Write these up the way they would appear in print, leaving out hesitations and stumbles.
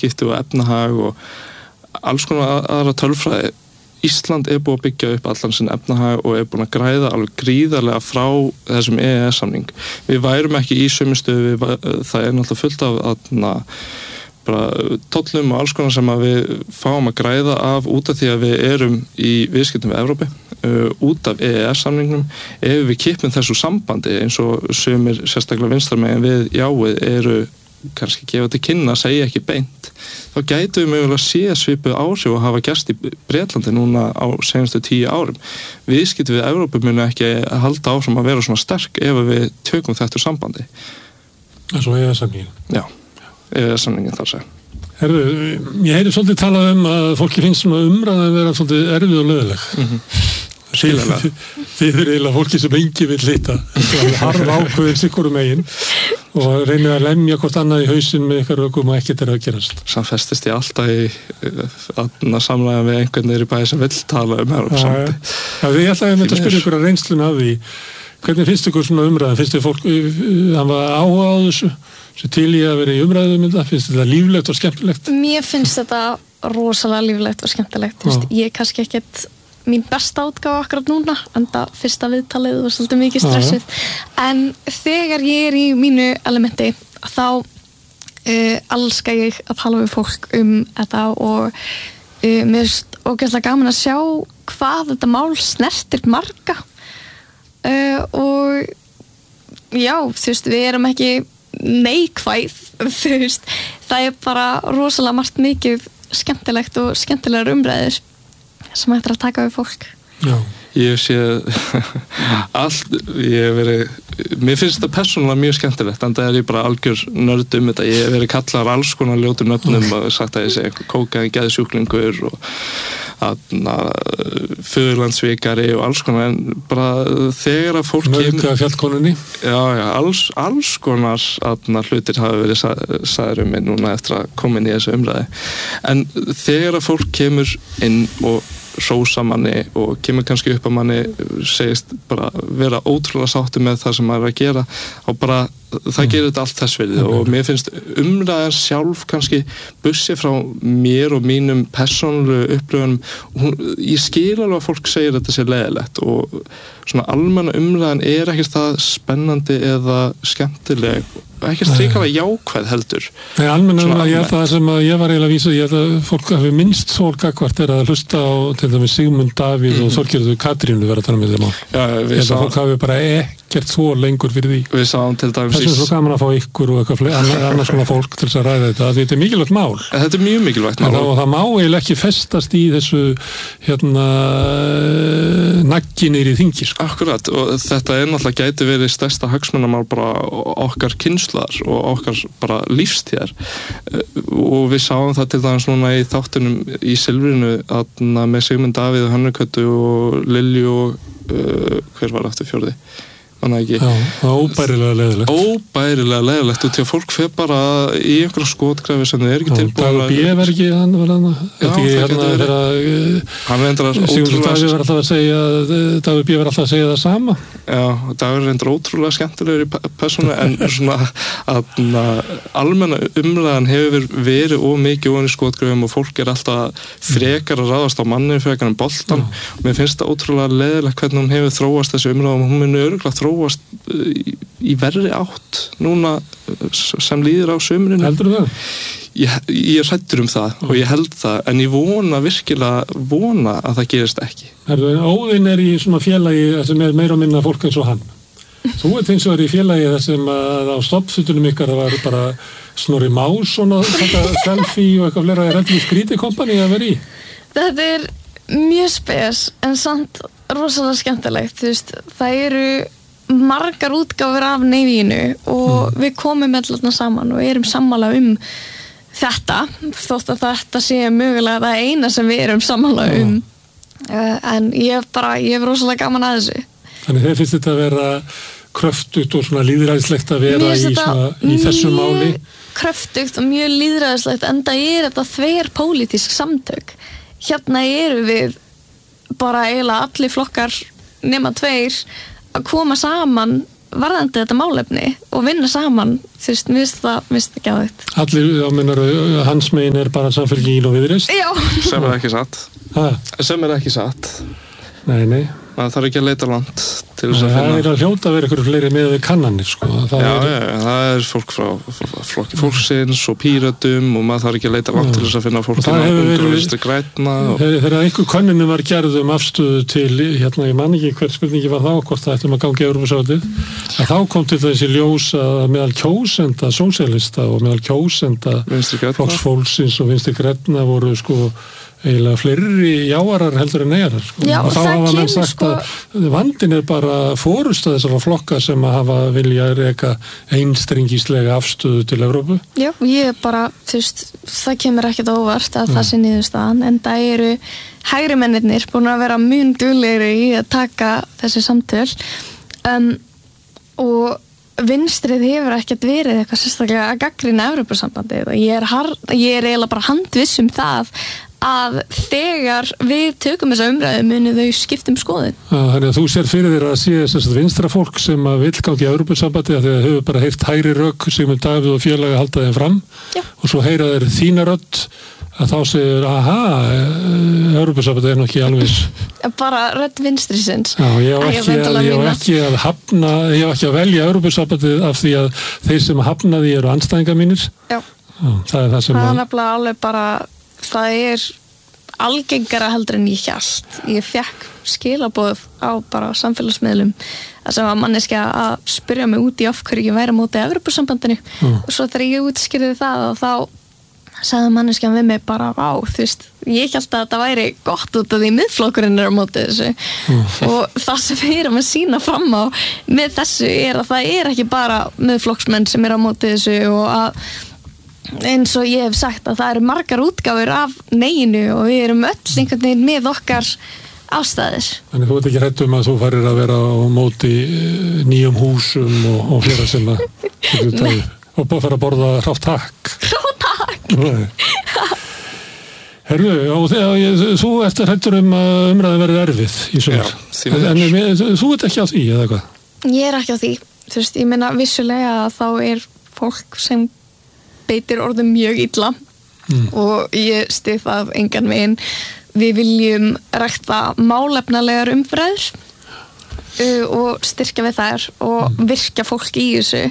viðskipti og efnahag og alls konar aðra tölfræði. Ísland búið að byggja upp allan sinn efnahag og búin að græða alveg gríðarlega frá þessum EES-samning. Við værum ekki í sömu stöðu, það náttúrulega fullt af bara tollum og alls konar sem að við fáum að græða af út af því að við erum í viðskiptum við Evrópu, út af EES-samningnum. Ef við kippum þessu sambandi eins og sumir sérstaklega vinstarmegin við jáið eru kannski gefa til kynna, segja ekki beint, þá gætu við mögulega sé svipuð áhrif og hafa gerst í Bretlandi núna á senastu 10 árum. Viðskipti við Evrópu munu ekki halda áfram að vera svona sterk ef við tökum þetta úr sambandi. En svo EES-samningin? Já, EES-samningin þar segja. Herðu, ég heyri svolítið talað að fólki finnst svona umræða að vera svolítið erfið og löðileg. Þið eru eiginlega fólki sem engi vill hitta. Harð ákveðin sikkurum megin og reynir að lemja hvort annað í hausinn með ykkar rökum og ekkert að gerast. Samt festist ég alltaf í samræða við einhvern niður í bæði sem vill tala Evrópusambandi. Ég ætlaði að spyrja ykkur að reynsluna af því. Hvernig finnst ykkur svona umræða? Finnst þið fólk hafa áhuga á þessu? Sem til í að vera í umræðu um þetta? Finnst þetta líflegt og skemmtilegt? Mér finnst þetta rosalega líflegt og skemmtilegt. Ég er kannski ekkert mín besta útgáfa akkurat núna, en það fyrsta viðtalið var svolítið mikið stressuð. En þegar ég í mínu elementi, þá elska ég að tala við fólk þetta og mér finnst ógeðslega gaman að sjá hvað þetta mál snertir marga. Og já, við erum ekki neikvæð, það bara rosalega margt mikið skemmtilegt og skemmtilegar umræður sem ættir að taka við fólk. Já. Ég sé mér finnst þetta persónulega mjög skemmtilegt, en það ég bara algjör nörd þetta. Ég hef verið kallaður alls konar ljótum nöfnum og sagt að ég sé eitthvað kókaði geðsjúklingur og föðurlandsvikari og alls konar, en bara þegar að fólk Mörga fjallkonunni. Já, alls konar hlutir hafa verið sagður mig núna eftir að koma inn í þessu umræði. En þegar að fólk kemur inn og hrósa manni og kemur kannski upp að manni segist bara vera ótrúlega sáttur með það sem maður að gera og bara það gerir þetta allt þess virði og mér finnst umræðan sjálf kannski bussi frá mér og mínum persónulegu upplifunum. Ég skil alveg að fólk segir þetta sé leiðilegt og svona almenna umræðan ekkert það spennandi eða skemmtileg, ekkert hrikalega jákvæð heldur. Nei, almenna umræða, það sem ég var eiginlega að vísa, ég held að fólk hafi minnst sólgakvart að hlusta á til dæmis Sigmund Davíð og Þorgerður Katrínu vera að tala með þeim á. Ég held að fólk hafi bara ekkert svo lengur fyrir því. Við sáum til dæmis þess að svo gaman að fá ykkur og annars konar fólk til þess að ræða þetta. Þetta mikilvægt mál. Þetta mjög mikilvægt mál. Og það má eiginlega ekki festast í þessu nagginir í þingi. Akkurat, og þetta náttúrulega gæti verið stærsta hagsmunamál bara okkar kynslaðar og okkar bara lífstíðar. Og við sáum það til dæmis núna í þáttunum í Silfrinu með Sigmund Davíð og Hönnu Köttu og Lilju og hver var eftir fjórði? Já, það óbærilega leiðilegt. Óbærilega leiðilegt og til að fólk fer bara í einhverja skotgrafi sem þau ekki tilbúin Dagur B. var ekki hann var hann. Já, það getur verið. Hann reyndar Dagur B. var alltaf að segja það sama. Já, Dagur reyndar ótrúlega skemmtilegur í persónu en svona að almenna umræðan hefur verið mikið ofan í skotgrafum og fólk alltaf frekar að ráðast á mannin frekar en boltan. Mér finnst það ótrúlega leiðilegt hvernig hún hefur þróast þessi umræða og hún muni örugglega þróast í verri átt núna sem líður á sumrinu. Heldur það? Ég er hræddur það og ég held það en ég virkilega vona að það gerist ekki. Óðinn í svona félagi sem meira og minna fólk eins og hann. Þú hins vegar í félagi þar sem að á stoppfutunum ykkar það var bara Snorri Más og selfie og eitthvað fleira heldur skrítið kompani að vera í. Þetta mjög spes en samt rosalega skemmtilegt. Það eru margar útgáfur af Navy-inu og við komum allarna saman og erum sammála þetta þótt að þetta sé mögulega það eina sem við erum sammála en ég hef rosalega gaman að þessu. Þannig þeir finnst þetta að vera kröftugt og svona lýðræðislegt að vera í þessu máli? Kröftugt og mjög lýðræðislegt enda þetta þverpólitísk samtök. Hérna eru við bara eiginlega allir flokkar nema 2 að koma saman varðandi þetta málefni og vinna saman, þú veist, mér finnst það geðvægt. Allir, menar, hans megin bara Samfylkingin og Viðreisn? Já. Sem ekki satt. Sem ekki satt. Nei. Það þarf ekki að leita langt til þess að finna. Það að hljóta að vera einhverju fleiri með við kannanir, sko. Það fólk frá Flokki fólksins og Pírötum og maður þarf ekki að leita langt til þess að finna fólk til að Vinstri grænna. Þegar einhver könnunum var gerð afstöðu til, ég man ekki hver spurningi var þá, hvort það ættum að ganga í Evrópusambandið, að þá kom til þessi ljós að meðal kjósenda sósíalista og meðal kjósenda Flokks fólksins og Vinstri grænna voru, sko, eiginlega fleiri jáarar heldur en neyjarar, sko. Já, og þá hafa menn sagt að vandinn bara fórust þessara flokka sem að hafa vilja reka einstrengislega afstöðu til Evrópu. Já, ég bara, þú veist, það kemur ekkert óvart að það sé niðurstaðan, en það eru hægri mennirnir búin að vera mun duglegri í að taka þessi samtöl og vinstrið hefur ekkert verið eitthvað sérstaklega að gagnrýna Evrópusambandið og ég er eiginlega bara handviss það að þegar við tökum þessa umræðu muni þau skiptum skoðun. Þannig að þú sér fyrir þér að sé þess að vinstra fólk sem að vill gangi í Evrópusambandið að þau hefur bara heyrt hægri rök sem Davíð og félaga halda þeim fram og svo heyra þeir þína rödd að þá segir, Evrópusambandið nú ekki alveg bara rödd vinstrisins. Já, ég á ekki að velja Evrópusambandið af því að þeir sem hafna því eru andstæðingar mínir. Já. Það er það sem það er nefnilega alveg bara, það er algengara heldur en ég hélt. Ég fekk skilaboð á bara samfélagsmiðlum að sem var manneskja að spyrja mig út í af hverju ég væri á móti Evrópusambandinu og svo þegar ég útskýrði það og þá sagði manneskjan við mig bara, þú veist, ég hélt að þetta væri gott út af því miðflokkurinn á móti þessu og það sem við erum að sýna fram á með þessu að það ekki bara miðflokksmenn sem á móti þessu og að eins og ég hef sagt að það eru margar útgáfur af neginu og við erum öll einhvern veginn með okkar ástæðir. Þannig þú ert ekki hrædd að þú farir að vera á móti nýjum húsum og flera sem að og bara fara að borða hrátt hakk. Hrátt hakk? Herru, þú ert hræddur að umræðin verði erfið í sumar. En þú ert ekki á því, eða hvað? Ég er ekki á því. Þú veist, ég meina vissulega að þá er fólk sem beitir orðum mjög illa og ég styð það engan veginn. Við viljum rækta málefnalegar umræður og styrkja við þær og virkja fólk í þessu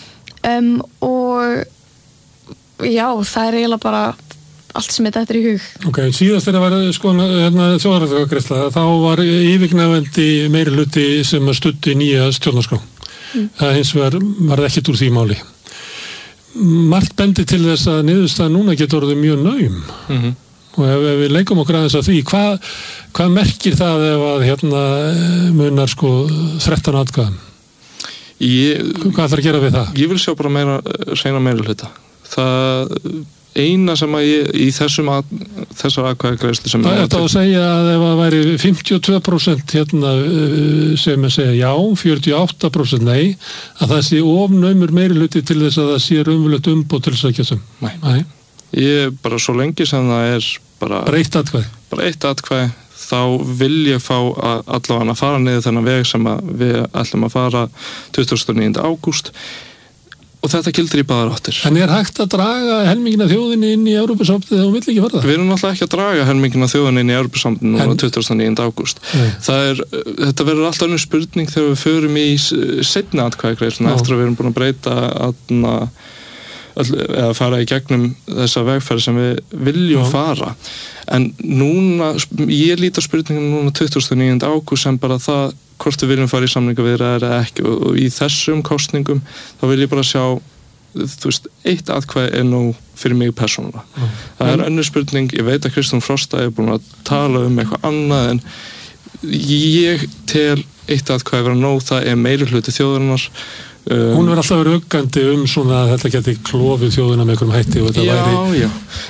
og já, það er eiginlega bara allt sem þetta er í hug. Ok, síðast þegar var þjóðaratkvæðagreiðsla, þá var yfirgnæfandi meiri hluti sem að studdi nýja stjórnarskrá. Það hins vegar var ekkert úr því máli. Margt bendi til þess að niðurstaðan núna getur orðið mjög naum. Og ef við leikum okkur aðeins að því, hvað merkir það ef að munar 13 atkvæðum? Hvað ætlar að gera við það? Ég vil sjá bara reyna meiri hluta. Það eina sem að ég í þessar atkvæðagreiðslu sem það er að segja að ef það væri 52% sem að segja já, 48% nei, að það sé ofnaumur meiri hluti til þess að það sé raunverulegt umboð til þess að geta Nei. Ég bara svo lengi sem það er bara eitt atkvæði. Bara eitt atkvæði, þá vil ég fá allavega að fara niður þennan veg sem við ætlum að fara 29. ágúst og þetta gildir í báðar áttir. En er hægt að draga helmingina þjóðinni inn í Evrópusambandið þegar hún vill ekki fara það? Við erum náttúrulega ekki að draga helmingina þjóðinni inn í Evrópusambandið núna 29. ágúst. Þetta verður alltaf önnur spurning þegar við förum í seinni atkvæðagreiðsluna eftir að við erum búin að breyta eða fara í gegnum þessa vegferð sem við viljum fara. En núna, ég líti á spurningum núna 29. ágúst sem bara það hvort við viljum fara í samningaviðræður eða ekki og í þessum kosningum þá vil ég bara sjá, þú veist, eitt atkvæði er nú fyrir mig persónulega. Það er önnur spurning, ég veit að Kristrún Frosta er búin að tala eitthvað annað en ég tel eitt atkvæði vera nóg, það er meiri hluti þjóðarinnar. Hún verður alltaf verið uggandi svona að þetta geti klofið þjóðina með einhverjum hætti og þetta væri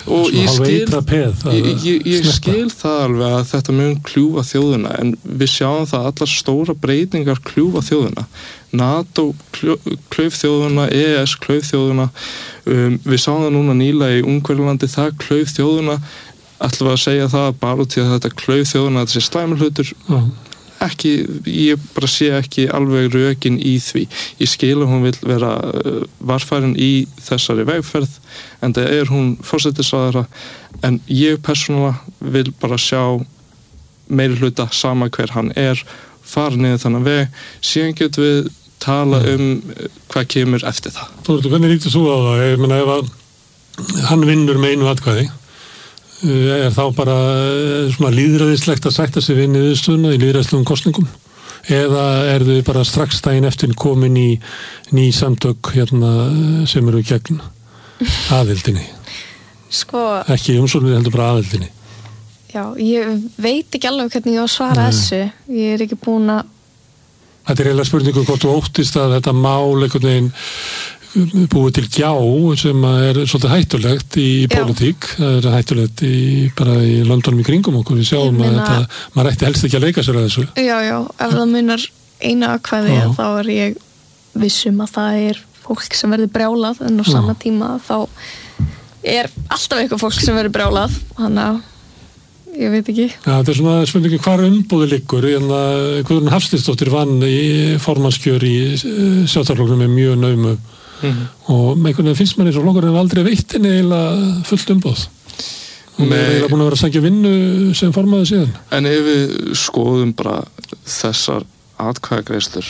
og ég skil það alveg að þetta mun kljúfa þjóðina en við sjáum það að allar stóra breytingar kljúfa þjóðina. NATO klauf þjóðina, EES klauf þjóðina, við sáum það núna nýlega í Ungverjalandi, það klauf þjóðina. Ætlum við að segja það bara út í að þetta klauf þjóðina, þetta sé slæmur hlutur ég bara sé ekki alveg rökin í því. Ég skil að hún vill vera varfærin í þessari vegferð, en það hún forsætisráðherra, en ég persónulega vil bara sjá meiri hluta sama hver hann fara niður þannig veg, síðan getum við tala hvað kemur eftir það. Þórður, hvernig lítur þú á það? Ég meina, ef að hann vinnur með einu atkvæði, þá bara svona lýðræðislegt að sætta sig við niðurstöðuna í lýðræðislegum kosningum? Eða þau bara strax daginn eftir komin í ný samtök sem eru gegn aðildinni? Ekki umsóknir, heldur bara aðildinni. Já, ég veit ekki alveg hvernig ég á að svara þessu. Ég ekki búin að... Þetta eiginlega spurningu hvort þú óttist að þetta mál einhvern veginn búið til gjá sem svolítið hættulegt í pólitík. Það hættulegt bara í löndunum í kringum okkur. Við sjáum að maður ætti helst ekki að leika sér að þessu. Já, ef það munar eina atkvæði þá ég vissum að það fólk sem verður brjálað, en á sama tíma þá alltaf eitthvað fólk sem verður brjálað. Þannig að ég veit ekki. Já, þetta svona spurningi hvar umbúði liggur, en Guðrún Hafsteinsdóttir vann í formannskjör í Sjálfstæðisflokknum með mjög naumu og einhvern veginn finnst mann eins og flokkurinn aldrei veitt henni eiginlega fullt umbúð. Hún eiginlega búin að vera að sækja vinnu sem formaður síðan. En ef við skoðum bara þessar atkvæðagreiðslur,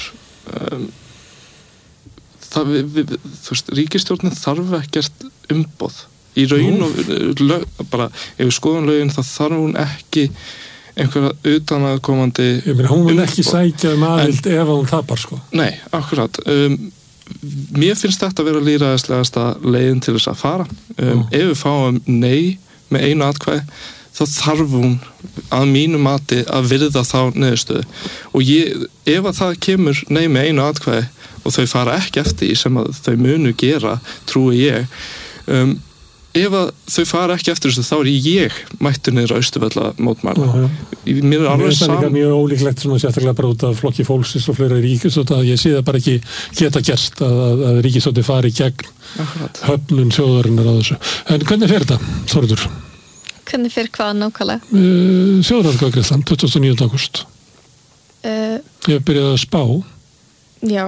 þú veist, ríkisstjórnin þarf ekkert umbúð. Í raun og bara, ef við skoðum lögin þá þarf hún ekki einhverja utanaðkomandi... Hún vil ekki sækja aðild ef hún tapar, sko. Nei, akkurat. Mér finnst þetta að vera lýðræðislegasta leiðin til þess að fara. Ef við fáum nei með einu atkvæði, þá þarf hún að mínu mati að virða þá niðurstöðu. Og ef að það kemur nei með einu atkvæði og þau fara ekki eftir því sem að þau munu gera, trúi ég, ef að þau fara ekki eftir þessu, þá ég mættur niður á Austurvella mótmæla. Mér alveg saman. Það mjög ólíklegt svona sérstaklega bara út af flokki fólksins og fleira ríkisstjórn að ég sé það bara ekki geta gerst að ríkisstjórn fari gegn höfnun þjóðarinnar á þessu. En hvernig fer þetta, Þórður? Hvernig fer hvað nákvæmlega? Þjóðaratkvæðagreiðslan, 29. ágúst. Ég byrjaði að spá. Já.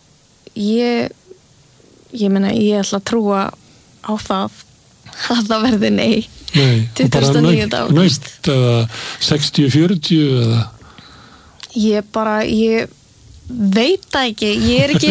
Ég meina, ég ætla að trúa á það að það verði nei. Nei, og bara nautt eða 60-40 eða? Ég veit það ekki, ég ekki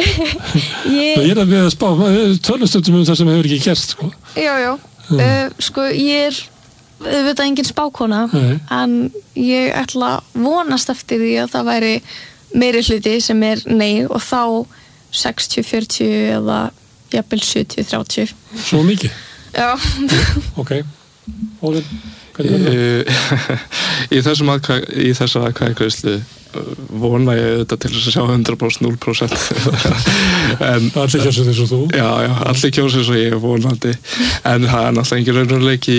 Það að við að spá tölustundum það sem hefur ekki gerst, sko. Já, sko, ég veit að engin spákona, en ég ætla vonast eftir því að það væri meiri hluti sem nei og þá 60-40 eða jafnvel 70-30. Svo mikið? Já. Ok. Óðinn, hvernig í þessar atkvæðagreiðslu vona ég auðvitað til þess að sjá 100% 0%. Allir kjósið eins og þú? Já, allir kjósið eins og ég vonandi. En það náttúrulega engin raunveruleiki.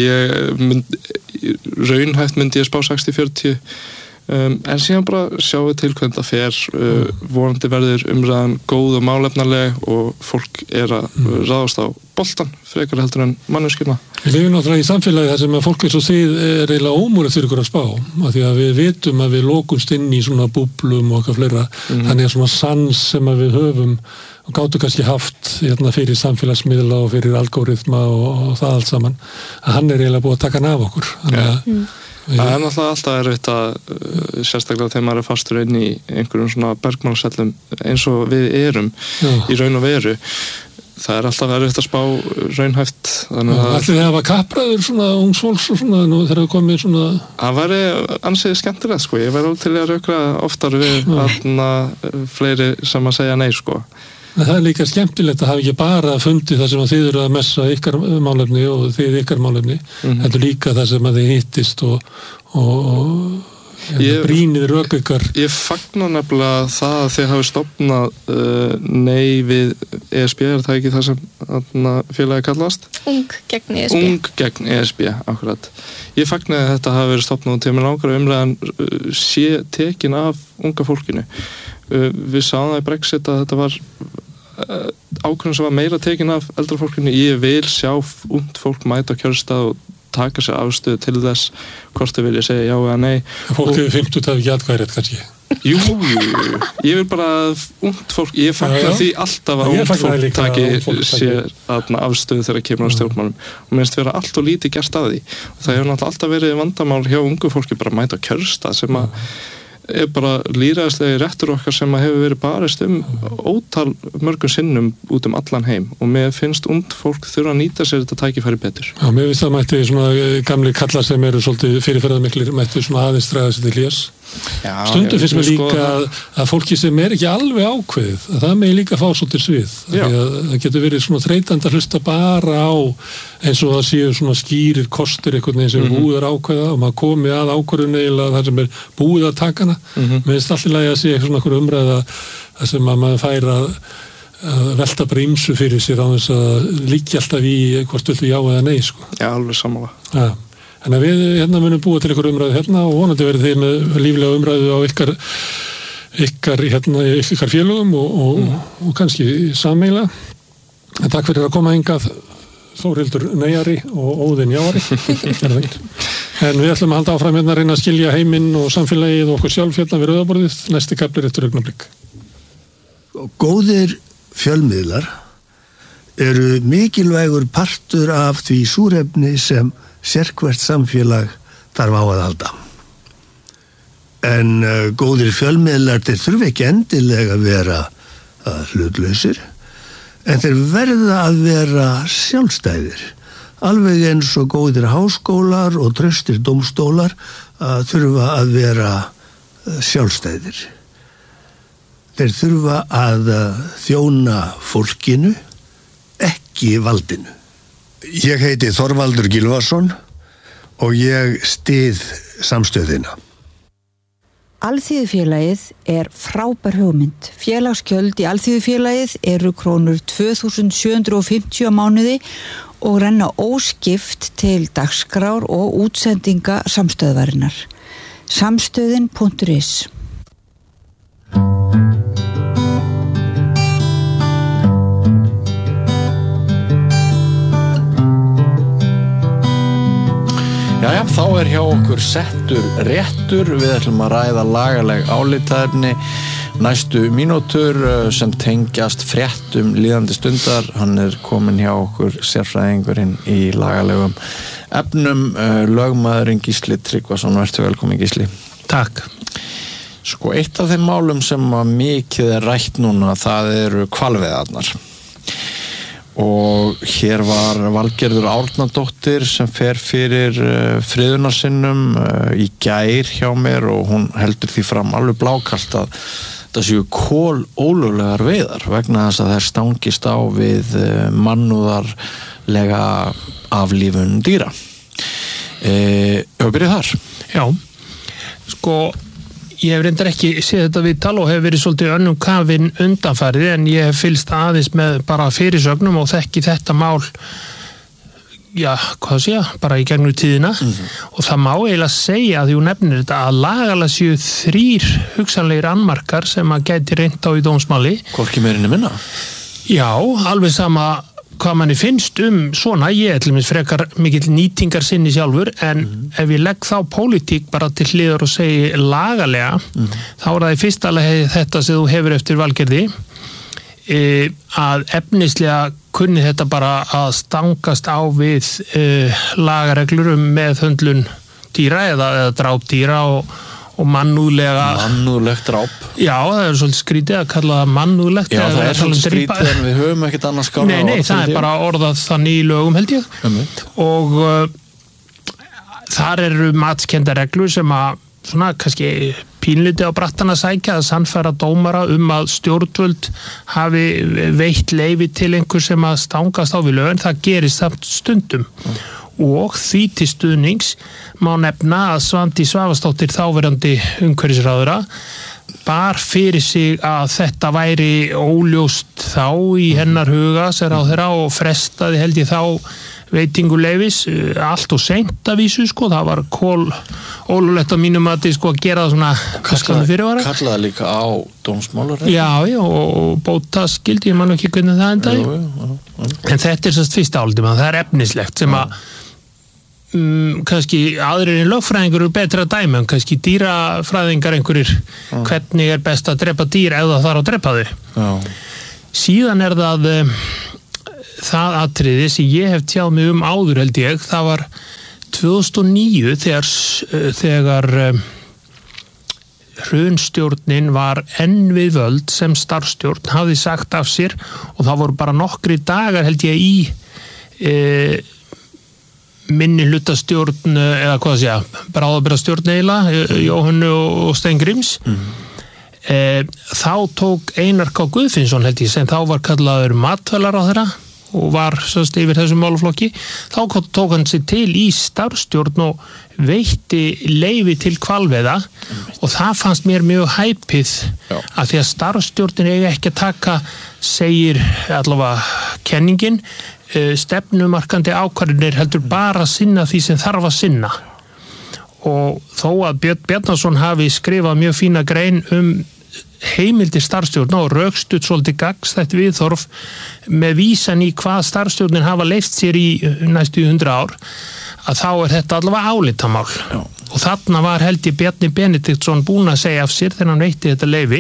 Raunhæft myndi ég spá 60-40. En síðan bara sjáum við til hvernig það fer. Vonandi verður umræðan góð og málefnaleg og fólk að ráðast á boltan frekar heldur en manneskjuna. Við lifum náttúrulega í samfélagi þar sem að fólk eins og þið eiginlega ómögulegt fyrir ykkur að spá, af því að við vitum að við lokumst inn í svona búblum og eitthvað fleira, þannig að svona sans sem að við höfum og gátu kannski haft fyrir samfélagsmiðla og fyrir algoritma og það allt saman, að hann eiginlega búið að taka hann af okkur. Það náttúrulega alltaf erfitt að sérstaklega þegar maður fastur inn í einhverjum svona bergmálsellum eins og við erum í raun og veru. Það alltaf erfitt að spá raunhæft. Ætli þið hafa kappræður svona ungsfólks og svona nú þegar það komið svona... Það væri ansið skemmtilegt, sko. Ég væri alveg til að rökra oftar við fleiri sem að segja nei, sko. Það líka skemmtilegt að hafa ekki bara fundið það sem að þið eru að messa ykkar málefni og þið ykkar málefni, heldur líka það sem að þið hittist og brýnið rök ykkar. Ég fagna nefnilega það að þið hafi stofnað nei við ESB, það ekki það sem félagi kallast? Ung gegn ESB. Ung gegn ESB, akkurat. Ég fagna að þetta hafi verið stofnað til mér langar umræðan sé tekin af unga fólkinu. Við sáum það í Brexit að þetta var ákveðin sem var meira tekin af eldra fólkinu. Ég vil sjá ungt fólk mæta á kjörstað og taka sér afstöðu til þess hvort þau vilja segja já eða nei. Fólk hefur 50 hafi ekki atkvæðið kannski. Jú, ég vil bara að ungt fólk, ég fagna því alltaf að ungt fólk taki sér afstöðu þegar kemur á stjórnmálum og minnst vera allt og lítið gert að því og það hefur náttúrulega alltaf verið vandamál hjá ungu fólki bara að mæta kjörstað sem að er bara lýðræðislegi réttur okkar sem að hefur verið barist ótal mörgum sinnum út allan heim og mér finnst ungt fólk þurfa að nýta sér þetta tækifæri betur. Já, mér finnst það mætti svona gamli kallar sem eru svolítið fyrirferðarmiklir mætti svona aðeins draga sér til hlés. Stundum finnst mér líka að fólki sem er ekki alveg ákveðið að það megi líka fá svolítið svið. Það getur verið svona þreytandi að hlusta bara á eins og það séu svona skýrir kostur einhvern veginn sem búið ákveða og maður komi að ákvörðun eiginlega þar sem er búið að taka hana. Mér finnst alltaf lagi að sé svona einhver umræða þar sem að maður fær að velta bara ýmsu fyrir sér á þess að líkja alltaf í hvort viltu já eða nei sko. Já, alveg sammála. Já. En að við hérna munum búa til ykkur umræðu hérna og vonandi verið þið með líflega umræðu á ykkar félögum og kannski sammeila. En takk fyrir að koma hingað Þórhildur Neyjari og Óðinn Jáari. En við ætlum að halda áfram hérna að reyna að skilja heiminn og samfélagið og okkur sjálf hérna við rauðaborðið. Næsti kafli eftir augnablik. Góðir fjölmiðlar eru mikilvægur partur af því súrefni sem sérhvert samfélag þarf á að halda. En góðir fjölmiðlar þeir þurfa ekki endilega að vera hlutlausir, en þeir verða að vera sjálfstæðir. Alveg eins og góðir háskólar og traustir dómstólar þurfa að vera sjálfstæðir. Þeir þurfa að þjóna fólkinu, ekki valdinu. Ég heiti Þorvaldur Gylfason og ég styð samstöðina. Alþýðufélagið er frábær hugmynd. Félagsgjöld í Alþýðufélagið eru krónur 2.750 á mánuði og renna óskipt til dagskrár og útsendinga samstöðvarinnar. Samstöðin.is. Jæja, þá er hjá okkur settur réttur. Við ætlum að ræða lagaleg álitaefni næstu mínútur sem tengjast fréttum líðandi stundar. Hann er komin hjá okkur sérfræðingurinn í lagalegum efnum, lögmaðurinn Gísli Tryggvason. Vertu velkomin, Gísli. Takk. Sko, eitt af þeim málum sem mikið er rætt núna, það eru hvalveiðarnar. Og hér var Valgerður Árnadóttir sem fer fyrir friðunarsinnum í gær hjá mér og hún heldur því fram alveg blákalt að það séu ólöglegar veiðar vegna þess að þær stangist á við mannúðarlega aflífun dýra. Ég byrja þar. Já, sko ég hef reyndar ekki séð þetta viðtal og hef verið svolítið önnum kafinn undanfarið en ég hef fylgst aðeins með bara fyrirsögnum og þekki þetta mál bara í gegnum tíðina og það má eiginlega segja að þú nefnir þetta að lagalega séu 3 hugsanlegir annmarkar sem að gæti reynt á í dómsmáli. Hvorki meirinni minna? Já, alveg sama hvað manni finnst svona, ég er til dæmis frekar mikill nýtingar sinni sjálfur en ef ég legg þá pólitík bara til hliðar og segi lagalega þá er það í fyrsta lagi þetta sem þú hefur eftir Valgerði að efnislega kunni þetta bara að stangast á við lagareglur meðhöndlun dýra eða drápdýra og mannúðlegt dráp. Já, það er svolítið skrítið að kalla það mannúðlegt. Já, það er svolítið skrítið en við höfum ekkert annars skára á orð. Nei, það er bara orðað þannig í lögum held ég. Og þar eru matskendar reglur sem að svona kannski pínliti á brattan að sækja að sannfæra dómara að stjórnvöld hafi veitt leyfi til einhver sem að stangast á við lögin. Það gerist samt stundum. Og því til stuðnings má nefna að Svandís Svavarsdóttir þáverandi umhverfisráðherra bar fyrir sig að þetta væri óljóst þá í hennar huga sem ráðherra og frestaði held ég þá veitinguleyfis allt og seint að vísu sko, það var ólulegt á mínum að gera það svona kaskanum fyrirvara. Kallaði líka á dómsmálar. Já, og bótaskyldi, ég man ekki hvernig það endaði. En þetta er sérst fyrsta áldi, það er efnislegt sem að kannski aðrir en lögfræðingur eru betra dæmi, kannski dýrafræðingar einhverjir, hvernig best að drepa dýr ef það þarf að drepa þau. Síðan það atriði sem ég hef tjáð mig áður held ég, það var 2009 þegar hrunstjórnin var enn við völd sem starfstjórn, hafði sagt af sér og það voru bara nokkri dagar held ég í minni hlutastjórn eða hvað að segja, bráðabirgðastjórn eiginlega, Jóhannu og Stein Gríms. Þá tók Einar K. Guðfinnsson held ég sem þá var kallaður matvælaráðherra og var sérst yfir þessum málaflokki, þá tók hann sig til í starfstjórn og veitti leyfi til hvalveiða og það fannst mér mjög hæpið að því að starfstjórnin eiga ekki að taka, segir allavega kenningin, stefnumarkandi ákvarðanir heldur bara að sinna því sem þarf að sinna. Og þó að Björn Bjarnason hafi skrifað mjög fína grein heimildir starfstjórn og rökstutt svolítið gagnstætt viðhorf með vísan í hvað starfstjórnin hafa leyft sér í næstu 100 ár, að þá þetta allavega álitamál. Og þarna var held ég Bjarni Benediktsson búinn að segja af sér þegar hann veitti þetta leyfi.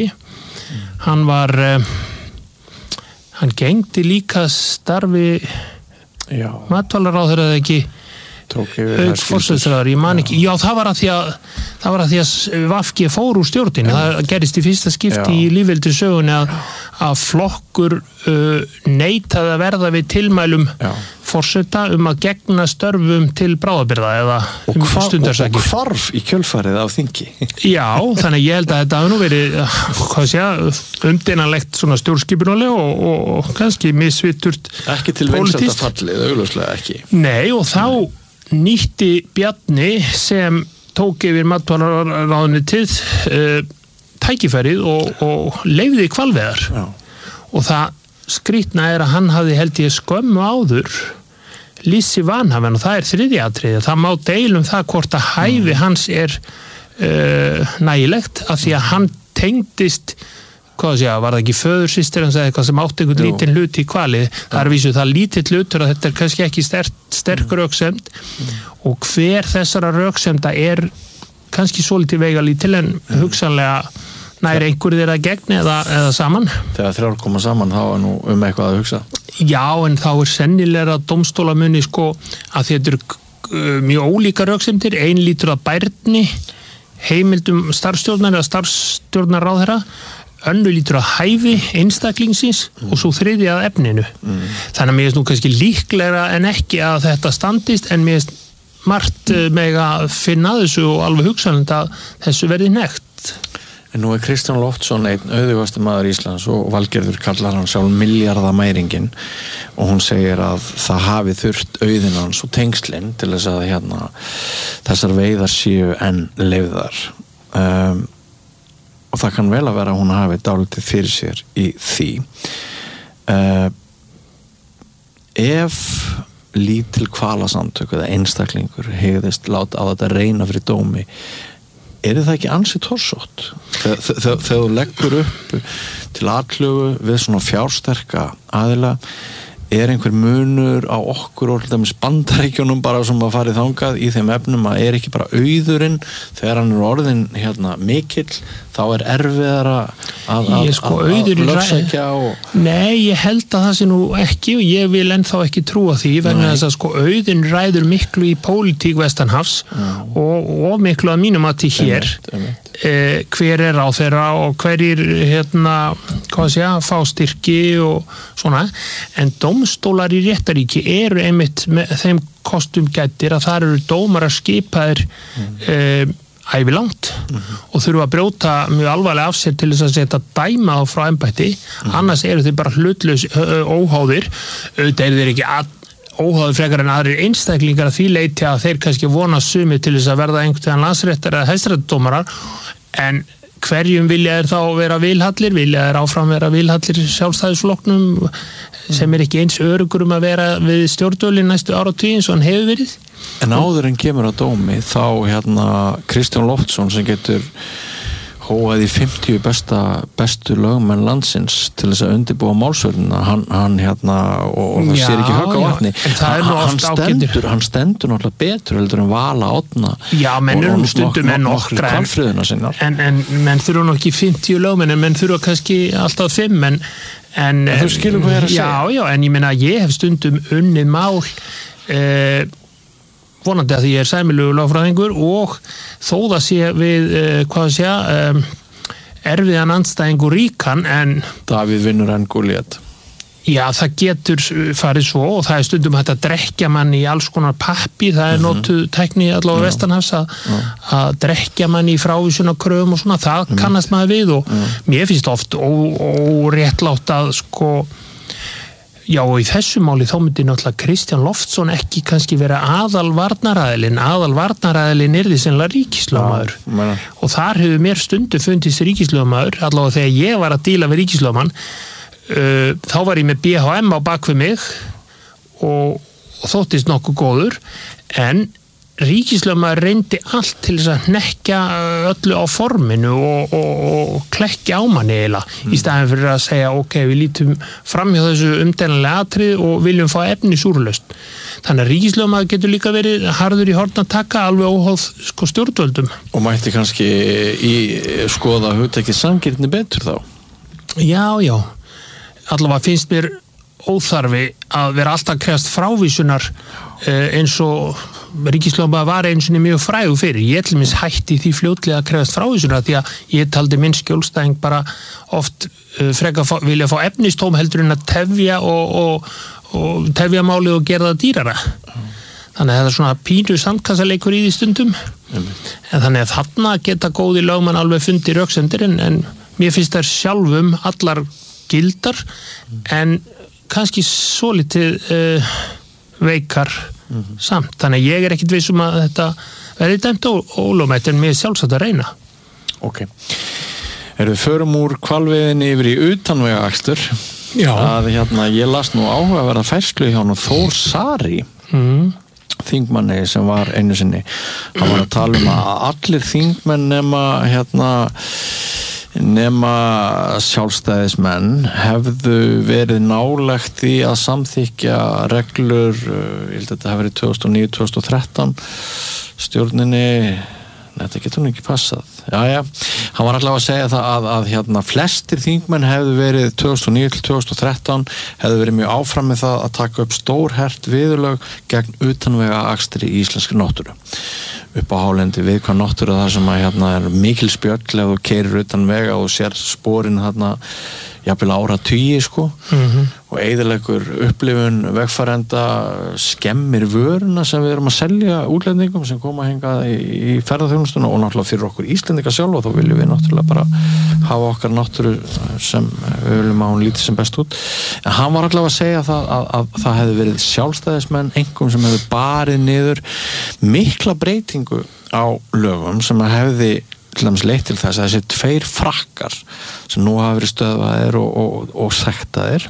Hann gegndi líka starfi matvælaráðherra eða ekki, forsætisráðherra, ég man ekki, já það var að því að VG fór úr stjórnin, það gerist í fyrsta skipti í lýðveldissögunni að flokkur neitaði að verða við tilmælum forseta að gegna störfum til bráðabirgða eða stundarsakir. Og hvarf í kjölfarið af þingi. Já, þannig ég held að þetta hafi nú verið umdeinanlegt svona stjórnskipunalega og kannski misviturt ekki til vinsældafallið, augljóslega ekki. Nei, og þá nýtti Bjarni sem tók yfir matvælaráðuneytið tækifærið og leyfði hvalveiðar. Og það skrýtna að hann hafði held ég skömmu áður lýst sig vanhæfan og það þriðja atriði. Það má deilum það hvort að hæfi hans nægilegt af því að hann tengdist, hvað að segja, var það ekki föðursystir hans eða eitthvað sem átti einhvern lítinn hlut í hvalið. Það vísu það lítill hlutur að þetta kannski ekki sterk röksemd og hver þessara röksemda kannski svolítið veigalítil en hugsanlega nær einhverju þeirra gegn eða saman. Þegar þrjár koma saman þá nú eitthvað að hugsa. Já, en þá dómstólamunni að þetta mjög ólíka röksemdir, ein lítur að bærni, heimildum starfstjórnar eða starfstjórnarráðherra, önnu lítur að hæfi einstaklingsins og svo þriðja að efninu. Þannig að mér nú kannski líklegra en ekki að þetta standist en mér margt með að finna þessu og alveg hugsanlegt að þessu verði nekt. En nú Kristján Loftsson einn auðugasti maður Íslands og Valgerður kallar hann sjálf milljarðamæringin og hún segir að það hafi þurft auðinn hans og tengslinn til þess að þessar veiðar séu enn leyfðar. Og það kann vel að vera að hún hafi dálítið fyrir sér í því. Ef lítil hvalasamtök eða einstaklingur hegðist láta á þetta reyna fyrir dómi, það ekki ansið torsótt? Þegar þú leggur upp til atlögu við svona fjársterka aðila, einhver munur á okkur og Bandaríkjunum bara sem að farið þangað í þeim efnum að ekki bara auðurinn þegar hann orðinn mikill, þá erfiðara að lögsækja og... Nei, ég held að það sé nú ekki og ég vil ennþá ekki trúa því vegna þess að auðin ræður miklu í pólitík vestanhafs og miklu að mínum að til hér hver á þeirra og hverjir fá styrki og svona, en dómstólar í réttaríki eru einmitt með þeim kostum gættir að það eru dómarar skipaðir ævilangt og þurfa að brjóta mjög alvarlega af sér til þess að setja dæma á frá embætti, annars eru þeir bara hlutlaus óháðir, auðvitað þeir ekki óháður frekar en aðrir einstaklingar að því leyti að þeir kannski vona sumið til þess að verða einhvern veginn landsréttar eða hæstaréttardómarar, en hverjum vilja þeir þá vera vilhallir, vilja þeir áfram vera vilhallir sjálfstæðisflokknum sem ekki eins örugur að vera við stjórnvölin næstu áratugin svo hann hefur verið. En áður en kemur á dómi þá Kristján Loftsson sem getur hóaði 50 bestu lögmenn landsins til þess að undirbúa málsvörnina hann og það sér ekki högg á vatni hann stendur náttúrulega betur heldur en Vala Árna menn eru stundum en nokkra en menn þurfa nokk ekki 50 lögmenn en menn þurfa kannski alltaf 5 en þú skilur hvað ég er að segja en ég meina ég hef stundum unnið mál vonandi að því ég er sæmilegur lögfræðingur og þó það sé við erfiðan andstæðingur ríkan en Davíð vinnur en Gúlíat það getur farið svo og það er stundum hægt að drekkja mann í alls konar pappi, það notuð tækni allavega vestanhafs að drekkja mann í frávísunarkröfum og svona, það kannast maður við og mér finnst oft óréttlátt að og í þessu máli þá myndi náttúrulega Kristján Loftsson ekki kannski vera aðalvarnaraðilinn yrði sennilega ríkislögmaður og þar hefur mér stundu fundist ríkislögmaður, allavega þegar ég var að díla við ríkislögmann þá var ég með BHM á bakvið mig og þóttist nokkuð góður en ríkislögmaður reyndi allt til þess að hnekkja öllu á forminu og klekkja á manni eiginlega í staðin fyrir að segja við lítum fram hjá þessu umdeilanlega atrið og viljum fá efnis úrlausn þannig að ríkislögmaður getur líka verið harður í horn að taka alveg óháð stjórnvöldum og mætti kannski skoða hugtakið sanngirni betur þá allavega finnst mér óþarfi að vera alltaf krefst frávísunar eins og ríkislögmaður var einu sinni mjög frægur fyrir. Ég til minns hætti því fljótlega að krefast frávísunar því að ég taldi minn skjólstæðing bara oft frekar vilja fá efnistóm heldur en að tefja og tefja málið og gera það dýrara. Þannig að það er svona pínu sandkassaleikur í því stundum. En þannig að þarna geta góði lögmann alveg fundið röksemdir en mér finnst þær sjálfum allar gildar en kannski svolítið veikar samt. Þannig að ég er ekkit viss að þetta verði dæmt ólögmætt en mér er sjálfsagt að reyna. Ok. Við förum úr hvalveiðinni yfir í utanvegaakstur. Já. Að ég las nú áhugaverða færslu hjá Þór Sari þingmanni sem var einu sinni. Hann var að tala að allir þingmenn nema sjálfstæðismenn hefðu verið nálægt í að samþykja reglur, ég held að þetta hefði verið 2009-2013 stjórninni, þetta getur nú ekki passað. Hann var allavega að segja það að flestir þingmenn hefðu verið 2009-2013 hefðu verið mjög áfram með það að taka upp stórhert viðurlög gegn utanvegaakstri í íslenskri náttúru. Upp á hálendi við hvað náttúru þar sem að er mikil spjöll ef þú keyrir utan vega og sér sporin jafnvel áratugi og eyðileggur upplifun vegfarenda, skemmir vöruna sem við erum að selja útlendingum sem koma hingað í ferðaþjónustuna og náttúrulega fyrir okkur Íslendinga sjálf og þá viljum við náttúrulega bara hafa okkar náttúru sem við viljum að hún líti sem best út. En hann var allavega að segja að það hefði verið sjálfstæðismenn einhverjum sem hefði barið niður mikla breytingu á lögum sem að hefði til dæmis leitt til þess að þessi 2 frakkar sem nú hafa verið stöðvaðir og sektaðir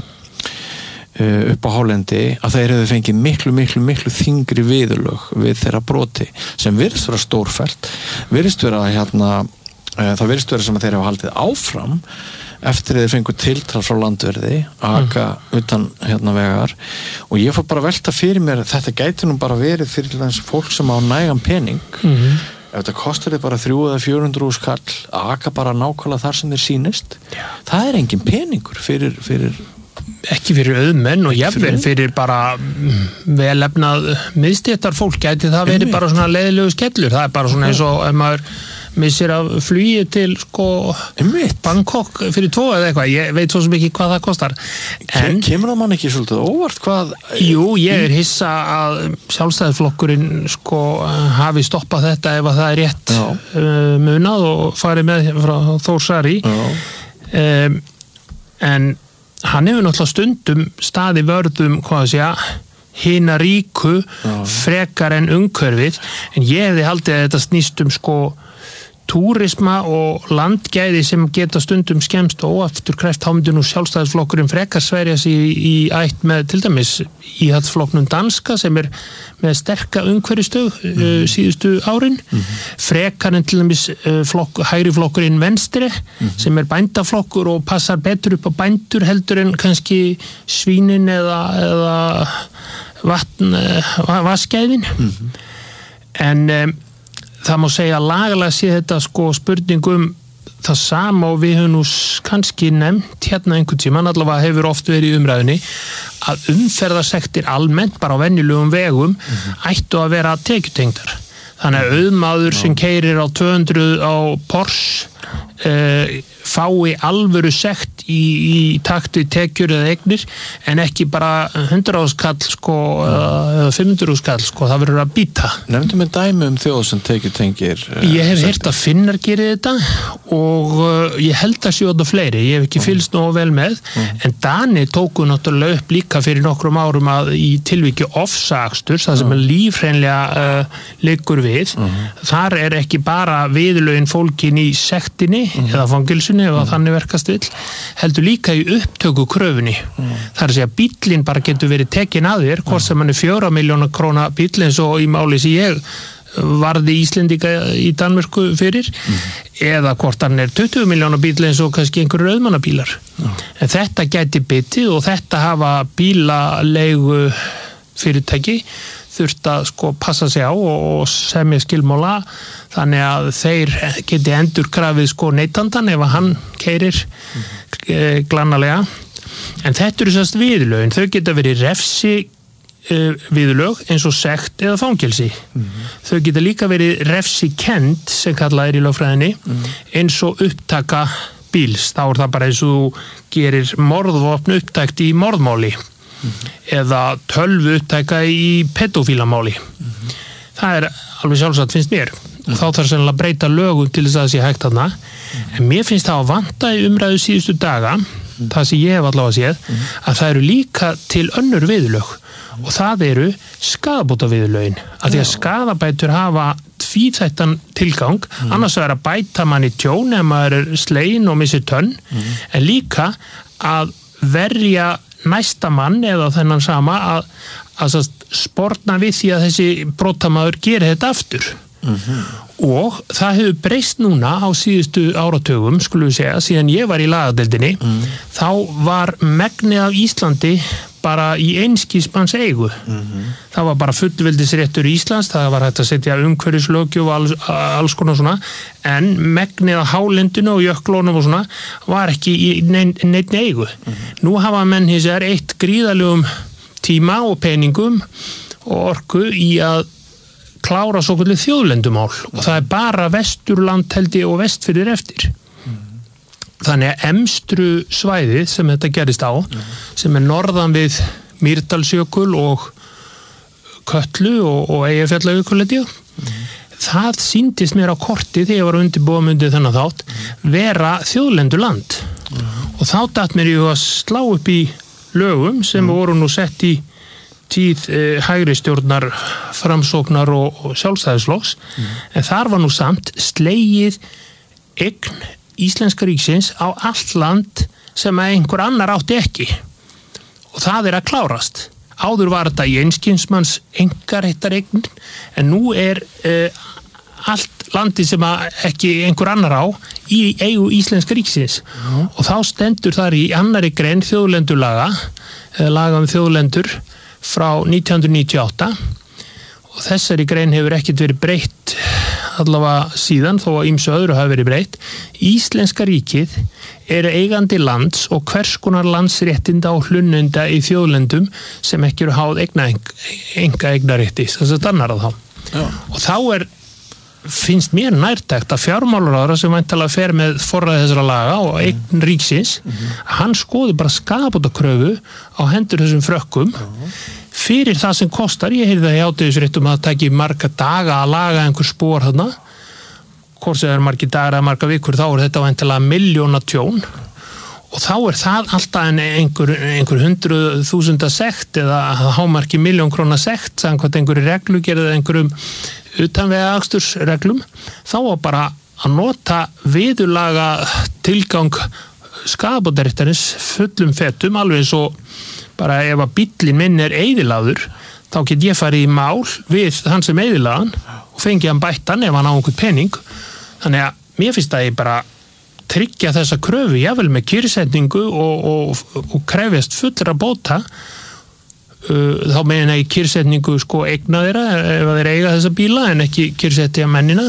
upp á hálendi að þeir hefðu fengið miklu þyngri viðurlög við þeirra broti sem virðist vera stórfellt, virðist vera það virðist vera sem að þeir hafa haldið áfram eftir þeir fengu tiltal frá landverði aka utan vegar og ég fór bara að velta fyrir mér þetta gæti nú bara verið fyrir til þess fólk sem á nægan pening ef þetta kostar þið bara 300 eða 400 skall að aka bara nákvæmlega þar sem þeir sýnist það er engin peningur fyrir ekki fyrir auðmenn og jafnvel fyrir bara velefnað miðstéttar fólk gæti það verið bara svona leiðilegu skellur, það er bara svona eins og ef maður missir af flugi til Bangkok fyrir 2 eða eitthvað, ég veit svo sem ekki hvað það kostar. En kemur það mann ekki svolítið óvart hvað? Jú, ég er hissa að sjálfstæðisflokkurinn hafi stoppað þetta ef að það er rétt munað og farið með frá Þór Sari en hann hefur náttúrulega stundum staði vörðum hina ríku frekar en umhverfið en ég hefði haldið að þetta snýst túrisma og landgæði sem geta stundum skemmst og óafturkræft hámyndi nú sjálfstæðisflokkurinn frekar sverja sig í ætt með til dæmis íhaldsflokknum danska sem með sterka umhverfistöð síðustu árin frekar en til dæmis hægri flokkurinn Venstre sem bændaflokkur og passar betur upp á bændur heldur en kannski svínin eða vaskæðin en það má segja að lagalega sé þetta sko spurningum það sama og við höfum nú kannski nefnt hérna einhvern tímann, allavega hefur oft verið í umræðunni að umferðarsektir almennt bara á venjulegum vegum ættu að vera tekjutengdar. Þannig að auðmaður sem keyrir á 200 á Porsche fái alvöru sekt í takt við tekjur eða eignir en ekki bara 100.000 kall sko eða 500.000 kall sko, það verður að býta. Nefndu með dæmi þjóð sem tekjutengir Ég hef heyrt að Finnar gerir þetta og ég held að séu þetta fleiri, ég hef ekki fylgst nógu vel með en Dani tóku náttúrulega upp líka fyrir nokkrum árum að í tilviki ofsaaksturs, það sem lífhreinlega liggur við, þar ekki bara viðurlögin fólkin í sektinni eða fangilsunni ef þannig verkast vill, heldur líka í upptöku kröfunni. Það að segja bíllinn bara getur verið tekin að þér, hvort sem hann 4 milljóna króna bíll eins og í máli sem ég varði Íslendinga í Danmörku fyrir, eða hvort hann 20 milljóna bíll eins og kannski einhverjur auðmannabílar. En þetta gæti bitið og þetta hafa bílaleigu fyrirtæki þurft að sko passa sig á og semja skilmála þannig að þeir geti endurkrafið sko neytandan ef hann keyrir glannalega en þetta eru sérst viðurlögin, þau geta verið refsi viðurlög eins og sekt eða fangelsi þau geta líka verið refsi kend sem kallað í lögfræðinni eins og upptaka bíls, þá það bara eins og þú gerir morðvopn upptækt í morðmáli eða tölvu upptæka í pedofílamáli það alveg sjálfsagt finnst mér og þá þarf sennilega að breyta lögum til þess að það sé hægt þarna en mér finnst það að vanta í umræðu síðustu daga það sem ég hef allavega séð að það eru líka til önnur viðurlög og það eru skaðabótaviðurlögin að því að skaðabætur hafa tvíþættan tilgang annars vegar að bæta manni tjón ef maður sleginn og missir tönn en líka að verja næsta mann eða þennan sama að sporna við því að þessi brotamaður gerir þetta aftur og það hefur breyst núna á síðustu áratugum skulum við segja, síðan ég var í lagadeildinni þá var megnið af Íslandi bara í einskismanns eigu það var bara fullveldisréttur Íslands það var hægt að setja umhverfislöggjöf og alls konar svona en megnið af hálendinu og jöklunum og svona var ekki í neinni eigu nú hafa menn hins vegar eitt gríðarlegum tíma og peningum og orku í að klára svo kvöldu þjóðlendumál og það bara Vesturland held ég og Vestfirðir eftir þannig að emstru svæðið sem þetta gerist á sem norðan við Mýrdalsjökul og Kötlu og Eyjafjallajökul það sýndist mér á korti þegar ég var undirbúið undir þennan þátt vera þjóðlenduland og þá datt mér að slá upp í lögum sem voru nú sett í tíð hægri stjórnar framsóknar og sjálfstæðisflokks en þar var nú samt slegið eign Íslenska ríksins á allt land sem einhver annar átti ekki og það að klárast áður var þetta í einskinsmanns einkaréttareign en nú allt landi sem ekki einhver annar á í eigu Íslenska ríksins og þá stendur þar í annarri grein þjóðlendulaga laga þjóðlendur frá 1998 og þessari grein hefur ekkert verið breytt allavega síðan þó að ýmsu öðru hafi verið breytt Íslenska ríkið eigandi lands og hvers konar landsréttinda og hlununda í þjóðlendum sem ekki eru háð einkaeignarétti þess að dannar að þá og þá finnst mér nærtækt að fjármálaráðherra sem væntanlega fer með forræði þessara laga og eign ríksins hann skoði bara skaðabótakröfu á hendur þessum frökkum fyrir það sem kostar, ég heyrði það í hádegisréttum að það taki marga daga að laga einhver spor þarna hvort sem margir dagar eða marga vikur þá þetta væntanlega milljóna tjón og þá það alltaf einhver 100.000 sekt eða hámarki 1.000.000 króna sekt samkvæmt einhverju reglugerð eða einhverjum utanvega akstursreglum þá var bara að nota viðurlaga tilgang skaðabótaréttarins fullum fetum, alveg eins og bara ef að bíllinn minn eyðilagður, þá get ég farið í mál við hann sem eyðilagan og fengi hann bættan ef hann á einhvern pening. Þannig að mér finnst að ég bara tryggja þessa kröfu, jável með kyrrsetningu og krefjast fullra bóta. Þá meina ég kyrrsetningu sko eigna þeirra ef þeir eiga þessa bíla en ekki kyrrsetja mennina.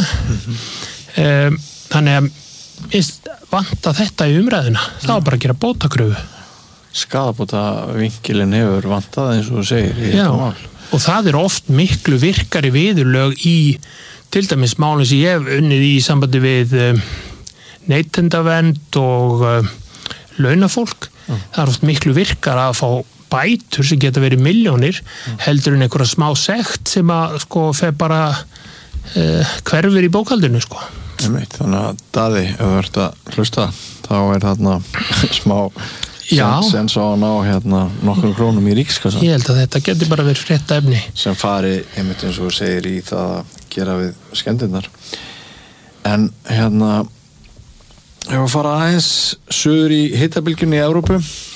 Þannig að vanta þetta í umræðuna, þá bara að gera bótakröfu. Skaðabóta vinkilin hefur vantað eins og þú segir í þetta mál. Og það oft miklu virkari viðurlög í til dæmis málum sem ég hef unnið í sambandi við neytendavernd og launafólk. Það oft miklu virkar að fá bætur sem geta verið milljónir heldur en einhverja smá sekt sem að sko fer bara hverfur í bókhaldinu sko. Þannig að Daði, ef þú ert að hlusta, þá þarna smá sens á að ná nokkrum krónum í ríkskassan. Ég held að þetta getur bara verið frétta efni. Sem fari, einmitt eins og þú segir, í það að gera við skemmdirnar. En ef að fara aðeins suður í hitabylgjunni í Evrópu,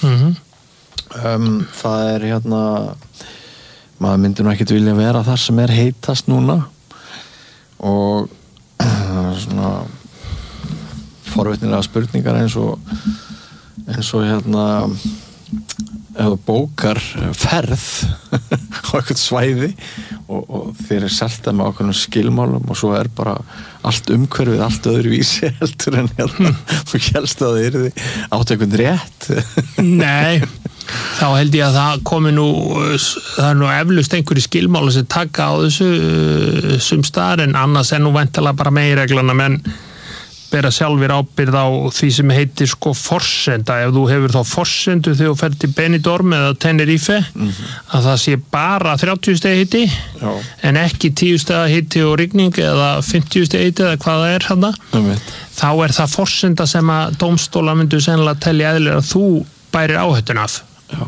það maður myndi nú ekkert vilja vera þar sem heitast núna og svona forvitnilega spurningar eins og ef þú bókar ferð á eitthvað svæði og þér selt með ákveðnum skilmálum og svo bara allt umhverfið allt öðruvísi heldur en þú hélst að það yrði áttu einhvern rétt. Nei, þá held ég að það komi það nú eflaust einhverju skilmála sem taka á þessu sumstaðar en annars nú væntanlega bara meginreglana menn bera sjálfir ábyrgð á því sem heitir sko forsenda, ef þú hefur þá forsendu þegar þú ferð til Benidorm eða Tenerife að það sé bara 30 stiga hiti en ekki 10 stiga hiti og rigning eða 50 stiga hiti eða hvað það þarna, þá það forsenda sem að dómstólar myndu sennilega telja eðlilega að þú bærir áhættuna af.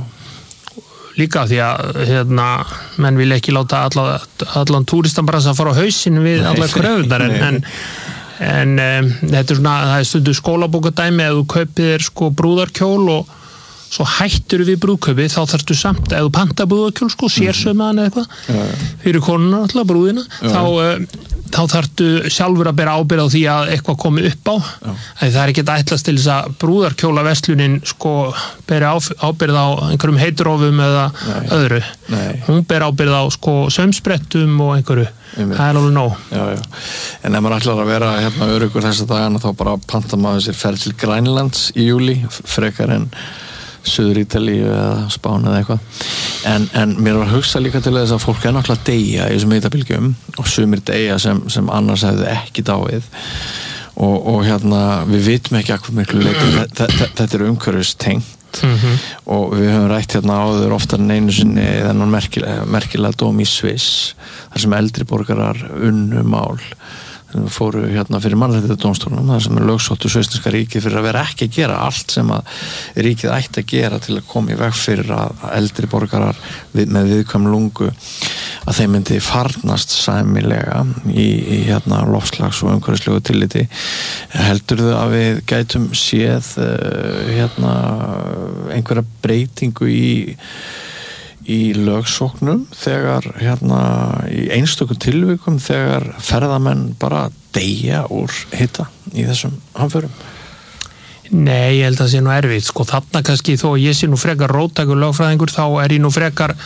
Líka því að menn vil ekki láta allan túristan bara að fara á hausinn við allar kröfundar en þetta svona, það stundu skólabókadæmi ef þú kaupir þér sko brúðarkjól og svo hættur við brúðkaupið þá þarftu samt, ef þú panta brúðarkjól sko sérsaumaðan eða eitthvað fyrir konuna alltaf brúðina þá þarftu sjálfur að bera ábyrgð á því að eitthvað komi upp á það ekkert ætlast til þess að brúðarkjólaverslunin sko beri ábyrgð á einhverjum heiturófum eða öðru. Hún ber ábyrgð á sko saumsprettum og einhverju. Það alveg nóg. En ef maður ætlar að vera öruggur þessa dagana þá bara panta maður sér ferð til Grænlands í júli frekar en Suður Ítalíu eða Spáni eða eitthvað. En mér var að hugsa líka til þess að fólk náttúrulega deyja í þessum hitabylgjum og sumir deyja sem annars hefðu ekki dáið og við vitum ekki að hvað miklu leyti þetta umhverfistengt og við höfum rætt áður oftar en einu sinni þennan merkilega dóm í Sviss þar sem eldri borgarar unnu mál fóru fyrir mannréttindadómstólnum þar sem lögsóttu sveinsneska ríkið fyrir að vera ekki að gera allt sem að ríkið ætti að gera til að koma í veg fyrir að eldri borgarar með viðkvæm lungu að þeim myndi farnast sæmilega í loftslags- og umhverfislegu tilliti. Heldurðu að við gætum séð einhverja breytingu í lögsóknum þegar í einstökum tilvikum þegar ferðamenn bara deyja úr hita í þessum hamförum? Nei, ég held að það sé nú erfitt sko, þarna kannski þó ég sé nú frekar róttækur lögfræðingur þá ég nú frekar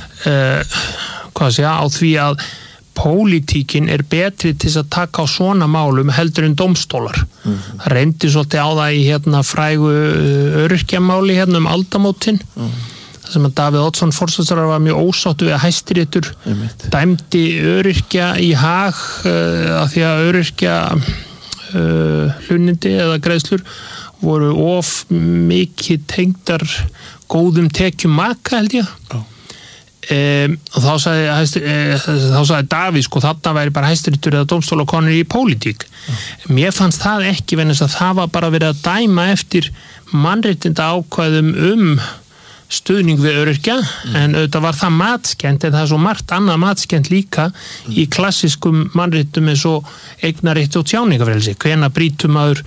á því að pólitíkin betri til að taka á svona málum heldur en dómstólar. Það reyndi svolítið á það í frægu öryrkjamáli aldamótin sem að Davíð Oddsson forsætisráðherra var mjög ósáttur við að Hæstiréttur dæmdi öryrkja í hag af því að öryrkja hlunnindi eða greiðslur voru of mikið tengdar góðum tekjum maka held ég og þá sagði Davíð sko þarna væri bara Hæstiréttur eða dómstólar konur í pólitík. Mér fannst það ekki vegna þess að það var bara verið að dæma eftir mannréttinda ákvæðum stuðning við öryrkja en auðvitað var það matskennt en það svo margt annað matskennt líka í klassiskum mannréttum eins og eignarrétt og tjáningafrelsi hvenær brýtur maður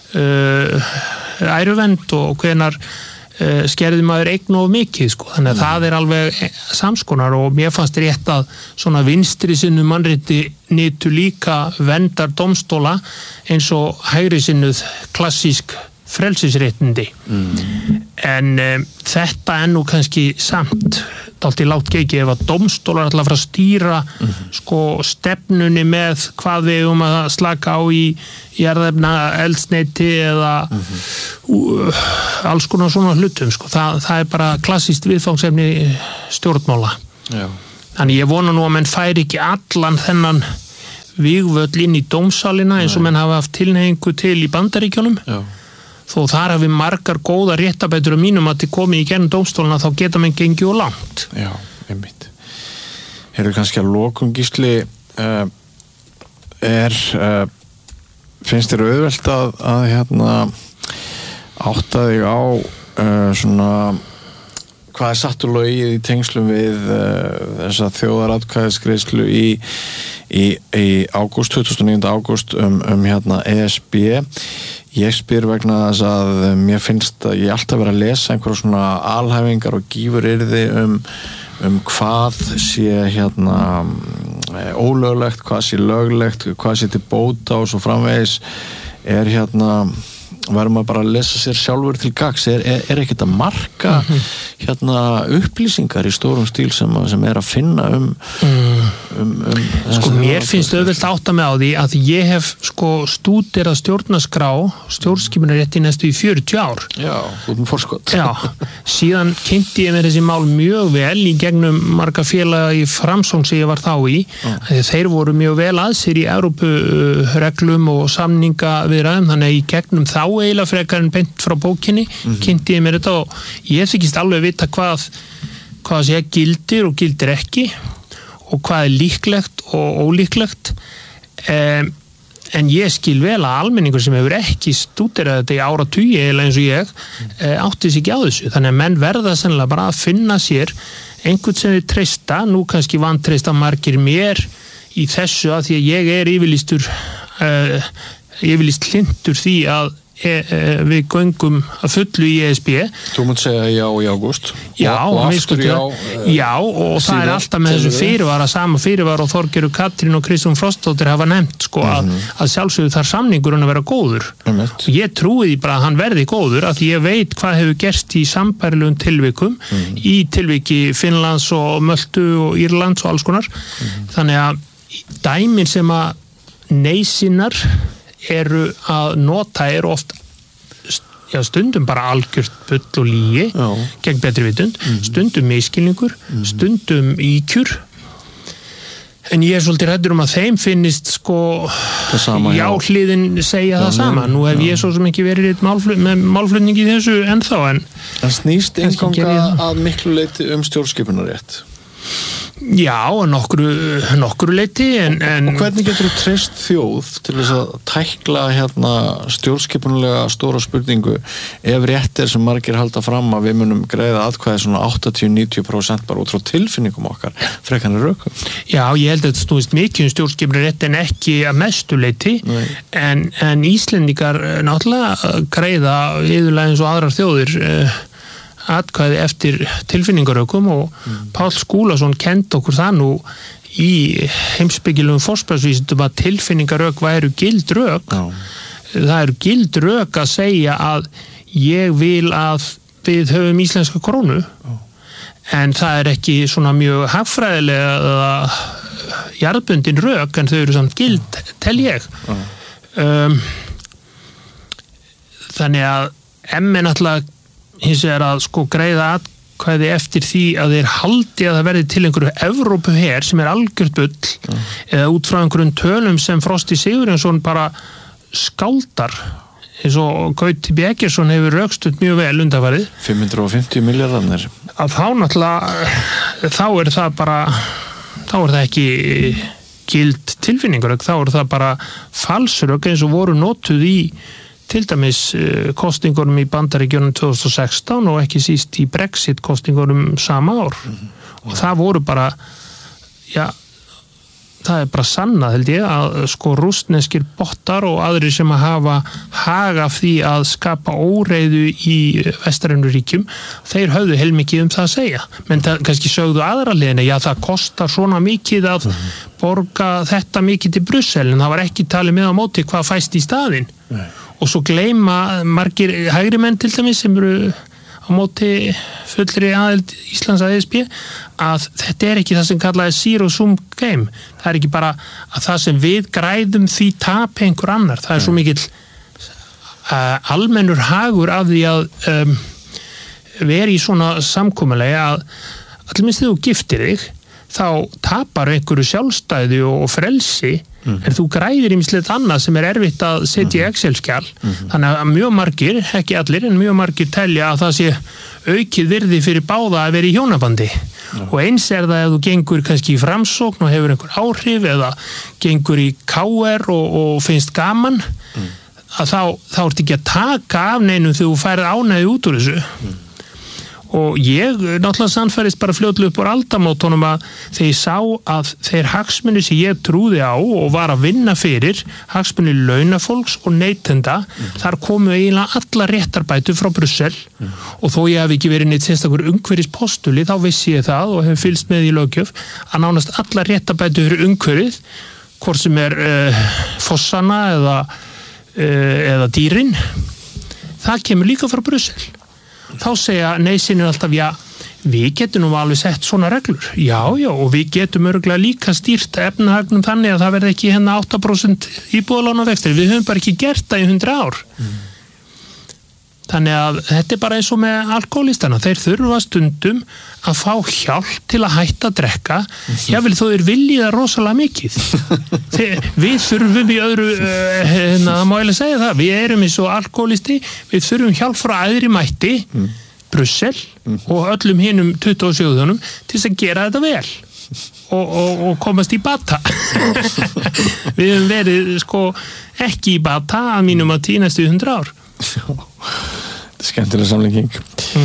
æruvernd og hvenær skerði maður eign of mikið sko. Þannig að það alveg samskonar og mér fannst rétt að svona vinstri sinnu mannrétti nytu líka verndar dómstóla eins og hægri sinnuð klassísk frelsisréttindi en þetta nú kannski samt dálítið lágt gengið ef að dómstólar ætla að fara að stýra sko stefnunni með hvað við að slaka á í jarðefna eldsneyti eða alls konar svona hlutum sko. Það bara klassískt viðfangsefni stjórnmála. Já. Þannig ég vona nú að menn færi ekki allan þennan vígvöll inn í dómsalina eins og menn hafa haft tilhneigingu til í Bandaríkjunum. Já. Þó þar hafi margar góða réttabætur mínum að þið komið í gennum dómstóluna þá geta menn gengið og langt. Já, einmitt. Heyrðu kannski að lokum Gísli finnst þér auðvelt að hérna átta þig á svona hvað satt úr lögið í tengslum við þessa þjóðaratkvæðisgreiðslu í ágúst, 29. ágúst hérna ESB. Ég spyr vegna þess að mér finnst að ég alltaf vera að lesa einhverjum svona alhæfingar og gífuryrði hvað sé hérna ólöglegt, hvað sé löglegt, hvað sé til bóta og svo framvegis hérna verður maður bara að lesa sér sjálfur til gagns ekkert að marka hérna upplýsingar í stórum stíl sem að finna sko mér finnst auðvelt átta mig á því að ég hef sko stúderað stjórnarskrá stjórnskipunarrétt í næstu í 40 ár. Já, út með forskot. Já, síðan kynnti ég mér þessi mál mjög vel í gegnum marga félaga í Framsókn sem ég var þá í þeir voru mjög vel að sér í Evrópureglum og samningaviðræðum þannig að í gegnum þá eiginlega frekar en beint frá bókinni kynnti ég mér þetta og ég þykist alveg vita hvað sé gildir og gildir ekki og hvað líklegt og ólíklegt en ég skil vel að almenningur sem hefur ekki stúderað þetta í áratugi eða eins og ég átti sig ekki á þessu þannig að menn verða sennilega bara að finna sér einhvern sem við treysta nú kannski vantreysta margir mér í þessu að því að ég yfirlýst hlindur því að við göngum að fullu í ESB. Þú munt segja já í ágúst og aftur já og það alltaf með þessu fyrirvara sama fyrirvara og Þorgerður Katrín og Kristrún Frostdóttir hafa nefnt sko að sjálfsögðu þar samningurinn að vera góður og ég trúi því bara að hann verði góður að ég veit hvað hefur gerst í sambærilegum tilvikum í tilviki Finnlands og Möltu og Írlands og alls konar þannig að dæmin sem að neysinnar eru að nota oft stundum bara algjört bull og lygi gegn betri vitund, stundum miskilningur, stundum íkjur en ég svolítið hræddur að þeim finnist sko jáhliðin segja það sama nú hef ég svo sem ekki verið með málflutning í þessu ennþá en snýst einganga að miklu leyti stjórnskipunarrétt Já, nokkru leyti en og hvernig getur þú treyst þjóð til þess að tækla hérna stjórnskipunlega stóra spurningu ef rétt sem margir halda fram að við munum greiða atkvæði svona 80-90% bara út frá tilfinningum okkar frekar rökum? Já, ég held að þetta snúist mikið stjórnskipunarrétt en ekki að mestu leyti en Íslendingar náttúrulega greiða iðulega eins og aðrar þjóðir atkvæði eftir tilfinningarökum og Páll Skúlason kenndi okkur það nú í heimspekilegum forspjallsvísindum að tilfinningarök væru gild rök það gild rök að segja að ég vil að við höfum íslenska krónu en það ekki svona mjög hagfræðilega eða jarðbundin rök en þau eru samt gild tel ég þannig að menn alltaf hins vegar að sko greiða atkvæði eftir því að þeir haldi að það verði til einhverju Evrópuher sem algjört bull eða út frá einhverjum tölum sem Frosti Sigurjónsson bara skáldar eins og Gauti B. Eggertsson hefur rökstutt mjög vel undanfarið 550 milljarðarnir að þá náttúrulega þá er það ekki gild tilfinningarök þá er það bara falsrök eins og voru notuð í til dæmis kostingunum í Bandaríkjunum 2016 og ekki síst í Brexit kostingunum sama ár og það voru bara það bara sannað held ég að sko rússneskir bottar og aðrir sem að hafa haga því að skapa óreiðu í vestrænu ríkjum þeir höfðu heilmikið það að segja menn það kannski sögðu aðra liðina það kostar svona mikið að borga þetta mikið til Brussel en það var ekki talið með á móti hvað fæst í staðinn og svo gleyma margir hægri menn til dæmis sem eru á móti fullri aðild Íslands að ESB að þetta ekki það sem kallaði zero sum game það ekki bara að það sem við græðum því tapi einhver annar það svo mikill almennur hagur af því að vera í svona samkomulagi að allir minnst þegar þú giftir þig þá tapar einhverju sjálfstæði og frelsi en þú græðir ýmislegt annað sem erfitt að setja í Excel-skjal þannig að mjög margir, ekki allir en mjög margir telja að það sé aukið virði fyrir báða að vera í hjónabandi og eins það ef þú gengur kannski í framsókn og hefur einhver áhrif eða gengur í KR og finnst gaman að þá ertu ekki að taka af neinum þegar þú færið ánægði út úr þessu og ég náttúrulega sannfærist bara fljótlega upp úr aldamótunum að þegar ég sá að þeir hagsmunir sem ég trúði á og var að vinna fyrir hagsmunir launafólks og neytenda þar komu eiginlega alla réttarbætur frá Brussel og þó ég hef ekki verið neitt sérstakur umhverfispostuli þá vissi ég það og hef fylgst með í löggjöf að nánast alla réttarbætur fyrir umhverfið hvort sem fossana eða dýrin það kemur líka frá Brussel þá segja neysinir alltaf við getum nú alveg sett svona reglur og við getum örgulega líka stýrt efnahagnum þannig að það verði ekki 8% íbúðalánavextir við höfum bara ekki gert það í 100 ár þannig að þetta bara eins og með alkohólistana þeir þurfa stundum að fá hjálp til að hætta að drekka jável þó þeir vilji það rosalega mikið við þurfum í öðru það má eiginlega segja það við erum eins og alkohólisti við þurfum hjálp frá æðri mætti Brussel og öllum hinum 27 til þess að gera þetta vel og komast í bata við höfum verið sko ekki í bata að mínum að tí næstu 100 ár þetta skemmtilega samlíking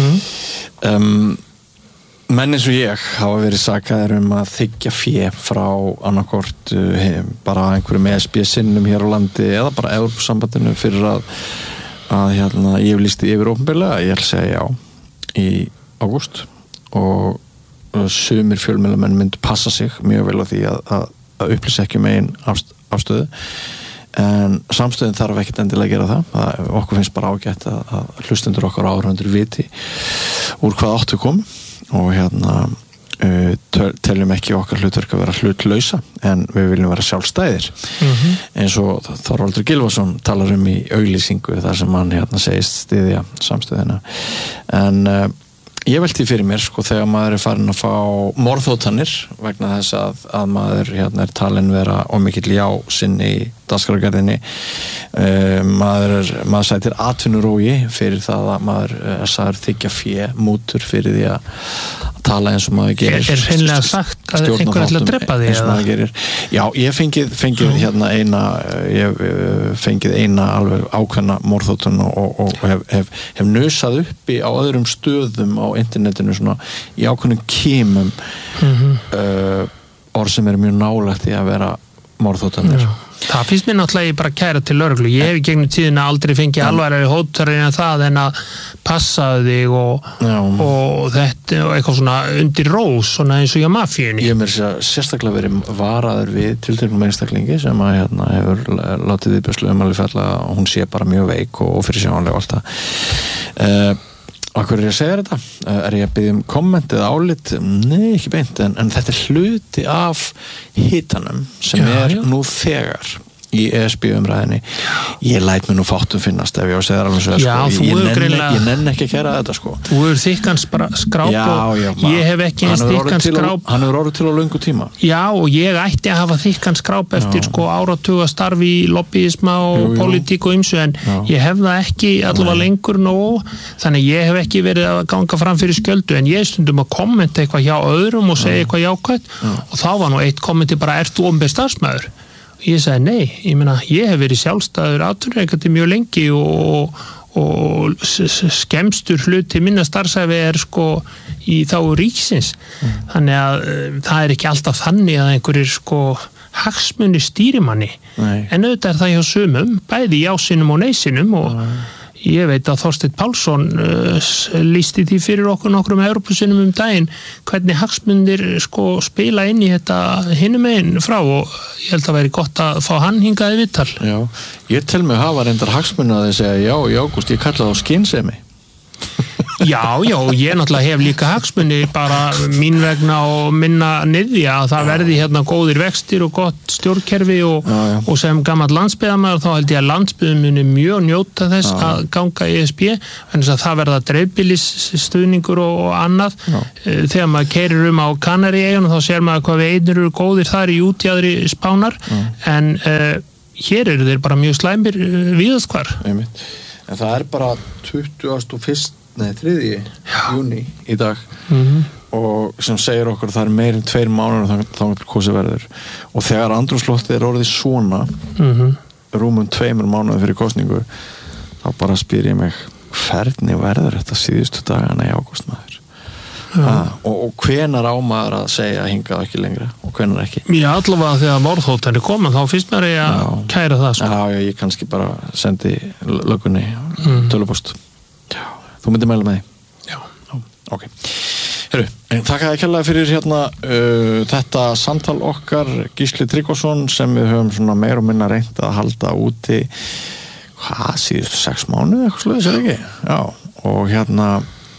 menn eins og ég hafa verið sakaðir að þiggja fé frá annarkort bara einhverjum ESB-sinnum hér á landi eða bara Evrópusambandinu fyrir að ég hef lýst yfir opinberlega ég ætla að segja í ágúst og sumir fjölmiðlamenn myndu passa sig mjög vel á því að upplýsa ekki megin afstöðu en samstöðin þarf ekkert endilega að gera það okkur finnst bara ágætt að hlustendur okkar áhorfendur viti úr hvað áttu kom og teljum ekki okkar hlutverk að vera hlutlausa en við viljum vera sjálfstæðir eins og Þorvaldur Gylfason talar í auglýsingu þar sem hann segist styðja samstöðina en ég velti fyrir mér sko þegar maður farin að fá morðhótanir vegna þess að maður talin vera ómikill sinni í dagskrárgerðinni maður sætir atvinnurógi fyrir það að maður sagður þiggja fé mútur fyrir því að tala eins og maður gerir hreinlega sagt að einhver ætla að drepa því eins og maður gerir já, ég fengið eina alveg ákveðna morðhótun og hef nusað uppi á öðrum stöðum á internetinu svona í ákveðnum kímum orð sem mjög nálægt í að vera morðhótanir það finnst mér náttúrulega bara kæra til lögreglu ég hef í gegnum tíðina aldrei fengið alvarlegri hótanir en það en að passa þig og þetta og eitthvað svona undir rós svona eins og hjá mafíunni ég mér sérstaklega verið varaður við tilteknum einstaklingi sem að hefur látið viðbjörslu alveg falla og hún sé bara mjög veik og fyrirsjáanleg og allt það Akkur ég að segja þetta? Ég að biðja komment eða álit? Nei, ekki beint, en þetta hluti af hitanum sem nú þegar í ESB-umræðinni. Ég læt mér nú fátum finnast ef ég á að segja það alveg svo. Ég nenni ekki að kæra þetta sko. Þú hefur þykkan skráp og ég hef ekki eins þykkan skráp. Hann hefur orðið til á löngu tíma. Já, og ég ætti að hafa þykkan skráp eftir sko áratuga starfi í lobbyisma og pólitík og ymsu en ég hef það ekki allavega lengur nóg þannig ég hef ekki verið að ganga fram fyrir skjöldu en ég stundum að kommenta eitthvað hjá öðrum og segja eitthvað jákvætt og þá var nú eitt kommenti bara ert þú opinber starfsmaður Ég sagði nei, ég meina, ég hef verið sjálfstæður atvinnurekandi mjög lengi og skemmstur hluti minna starfsæfi sko í þágu ríkisins. Þannig að það ekki alltaf þannig að einhverjir sko hagsmuni stýrimanni. En auðvitað það hjá sumum, bæði jásinum og neysinum og ég veit að Þorsteinn Pálsson lýsti því fyrir okkur nokkrum Evrópusinnum daginn hvernig hagsmunir sko spila inn í þetta hinum megin frá og ég held að væri gott að fá hann hingað í viðtal. Já, ég tel mig hafa reyndar hagsmunir að þið segja já í ágúst, ég kalla það skynsemi. Já, ég náttúrulega hef líka hagsmuni bara mín vegna og minna niðja að það verði hérna góðir vextir og gott stjórnkerfi og sem gamall landsbyggðarmaður þá held ég að landsbyggðin muni mjög njóta þess að ganga í ESB en þess að það verða dreifbýlisstuðningur og annað þegar maður keyrir á Kanaríeyjunum þá sér maður hvað veiðir eru góðir þar í útjaðri Spánar en hér eru þeir bara mjög slæmir víðast hvar. En það bara 3. júní í dag og sem segir okkur að það meir en 2 mánuðir þá kosið verður og þegar andrúmsloftið orðið svona rúmum 2 mánuðir fyrir kosningu þá bara spyr ég mig hvernig verður þetta síðustu dagana í ágúst maður og hvenar á maður að segja hingað ekki lengra og hvenar ekki. Já, allavega þegar morðhóttan koma þá fyrst mér að kæra það sko. Já, ég kannski bara sendi löggunni tölupost. Já, þú myndir mæla með því. Já. Ok. Heru, þakka þér kærlega fyrir hérna þetta samtal okkar Gísli Tryggvason sem við höfum svona meir og minna reynt að halda úti síðustu 6 mánuði eitthvað svoleiðis ekki? Já, og hérna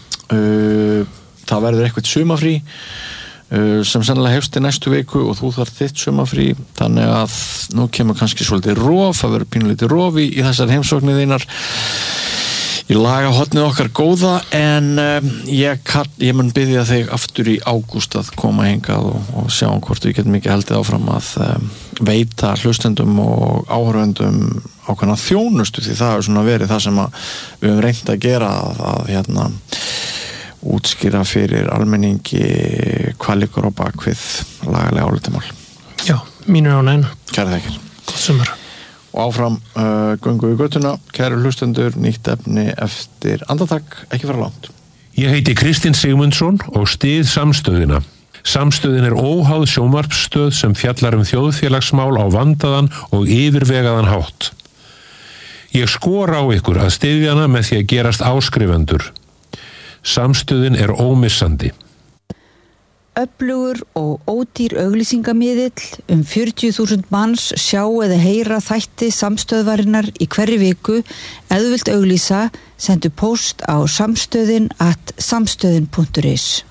það verður eitthvað sumafrí sem sennilega hefst í næstu viku og þú þarf þitt sumafrí þannig að nú kemur kannski svolítið rof, það verður pínulítið rofi í þessar heimsóknir þínar í lagahotnið okkar góða en ég mun biðja þig aftur í ágúst að koma hingað og sjá hvort við getum ekki haldið áfram að veita hlustendum og áhorfendum ákveðna þjónustu því það svona verið það sem við höfum reynt að gera að hérna útskýra fyrir almenningi hvað liggur á bakvið lagalega álitamál. Já, mínur ánægna. Kæra þakkir. Gott sumar. Og áfram göngum við göttuna, kæru hlustendur, nýtt efni eftir andartak, ekki fara langt. Ég heiti Kristinn Sigmundsson og styð Samstöðina. Samstöðin óháð sjónvarpsstöð sem fjallar þjóðfélagsmál á vandaðan og yfirvegaðan hátt. Ég skora á ykkur að styðja hana með því að gerast áskrifendur. Samstöðin ómissandi. Öflugur og ódýr auglýsingamiðill 40.000 manns sjá eða heyra þætti samstöðvarinnar í hverri viku. Ef þú vilt auglýsa, sendu póst á samstöðin@samstöðin.is.